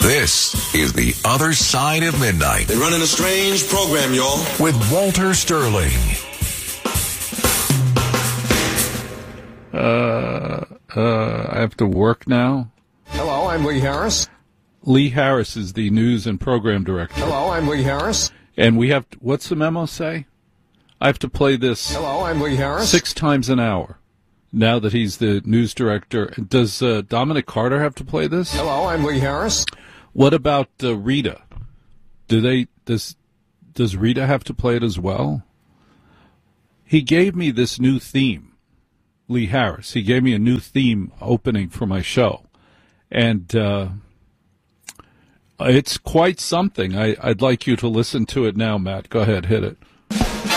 This is The Other Side of Midnight. They're running a strange program, y'all. With Walter Sterling. I have to work now. Hello, I'm Lee Harris. Lee Harris is the news and program director. Hello, I'm Lee Harris. And we have to, what's the memo say? I have to play this Hello, I'm Lee Harris. 6 times an hour now that he's the news director. Does Dominic Carter have to play this? Hello, I'm Lee Harris. What about Rita? Does Rita have to play it as well? He gave me this new theme, Lee Harris. He gave me a new theme opening for my show. And it's quite something. I'd like you to listen to it now, Matt. Go ahead, hit it.